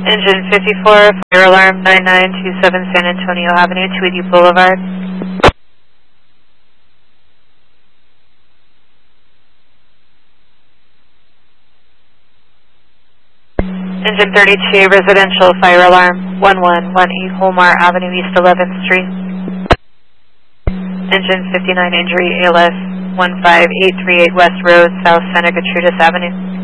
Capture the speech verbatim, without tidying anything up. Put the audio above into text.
Engine fifty-four, fire alarm nine nine two seven San Antonio Avenue, Tweedy Boulevard. Engine thirty-two, residential fire alarm one one one eight Holmar Avenue, East eleventh Street. Engine fifty-nine, injury A L S one five eight three eight West Road, South Santa Gertrudis Avenue.